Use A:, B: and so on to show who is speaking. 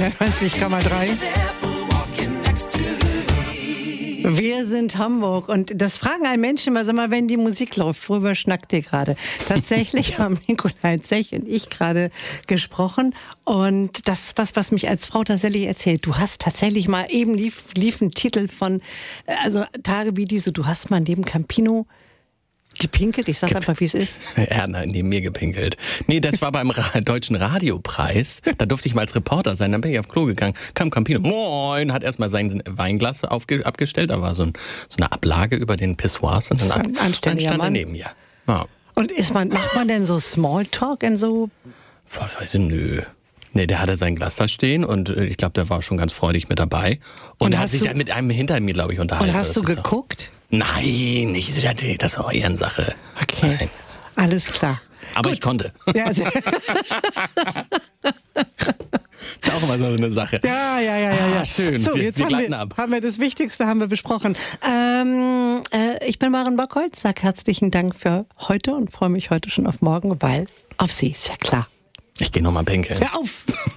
A: 94,3. Wir sind Hamburg und das fragen einen Menschen immer, sag mal, wenn die Musik läuft, worüber schnackt ihr gerade? Tatsächlich haben Nikolai Zech und ich gerade gesprochen und das was mich als Frau tatsächlich erzählt. Du hast tatsächlich mal, eben lief ein Titel von, also Tage wie diese, du hast mal neben Campino gepinkelt? Ich sag's einfach, wie es ist.
B: Er hat neben mir gepinkelt. Nee, das war beim Deutschen Radiopreis. Da durfte ich mal als Reporter sein. Dann bin ich auf Klo gegangen. Kam Campino. Moin! Hat erstmal sein Weinglas abgestellt. Da war so eine Ablage über den Pissoirs. Und dann stand er neben mir. Ja.
A: Und macht man denn so Smalltalk in so...
B: Weiß ich, nö. Nee, der hatte sein Glas da stehen und ich glaube, der war schon ganz freudig mit dabei. Und er hat sich dann mit einem hinter mir, glaube ich, unterhalten.
A: Und hast du geguckt?
B: Nein, nicht so, das war Ehrensache.
A: Okay, nein. Alles klar.
B: Aber gut. Ich konnte.
A: Ja, also
B: ist auch immer so eine Sache.
A: Ja.
B: Schön.
A: So, jetzt haben wir das Wichtigste besprochen. Ich bin Maren Bockholz, sag herzlichen Dank für heute und freue mich heute schon auf morgen, weil auf Sie ist ja klar.
B: Ich gehe nochmal pinkeln.
A: Hör auf!